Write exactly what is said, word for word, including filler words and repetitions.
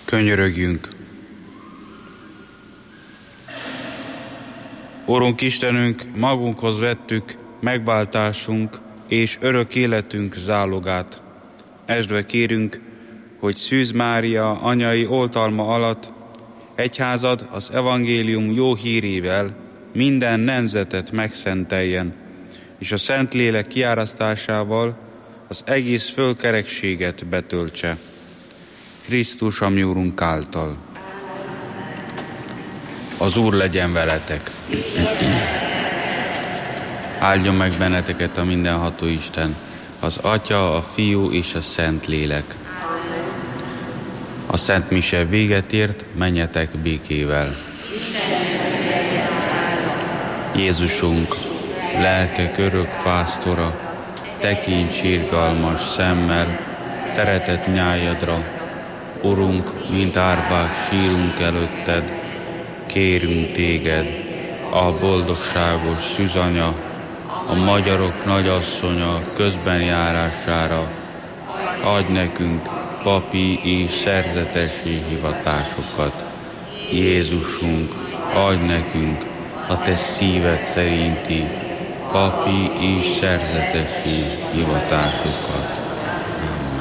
Könyörögjünk! Urunk Istenünk, magunkhoz vettük megváltásunk és örök életünk zálogát. Esdve kérünk, hogy Szűz Mária anyai oltalma alatt egyházad az evangélium jó hírével minden nemzetet megszenteljen, és a Szentlélek kiárasztásával az egész földkerekséget betöltse. Krisztus, a mi Urunk által. Az Úr legyen veletek. Áldjon meg benneteket a mindenható Isten, az Atya, a Fiú és a Szentlélek. A Szent Mise véget ért, menjetek békével. Jézusunk, lelkek örök pásztora, tekints irgalmas szemmel, szeretett nyájadra. Urunk, mint árvák sírunk előtted, kérünk téged, a boldogságos szűzanya, a magyarok nagyasszonya közben járására, adj nekünk papi és szerzetesi hivatásokat. Jézusunk, adj nekünk a te szíved szerinti papi és szerzetesi hivatásokat.